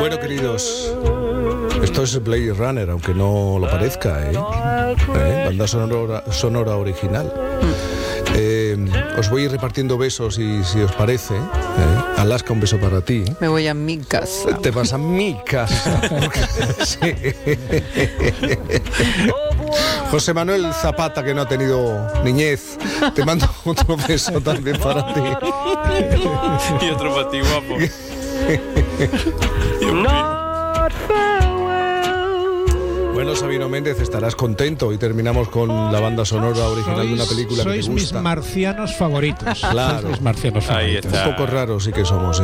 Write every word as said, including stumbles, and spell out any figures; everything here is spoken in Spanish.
Bueno, queridos, esto es Blade Runner, aunque no lo parezca, ¿eh? ¿Eh? Banda sonora, sonora original. Eh, os voy a ir repartiendo besos y si os parece, ¿eh? Alaska, un beso para ti. Me voy a mi casa. Te vas a mi casa. Sí. José Manuel Zapata, que no ha tenido niñez, te mando otro beso también para ti. Y otro para ti, guapo. Bueno, Sabino Méndez, estarás contento y terminamos con la banda sonora original sois, de una película que te gusta. Sois mis marcianos favoritos. Claro. Sois mis marcianos favoritos. Ahí está. Un poco raros sí que somos, ¿eh?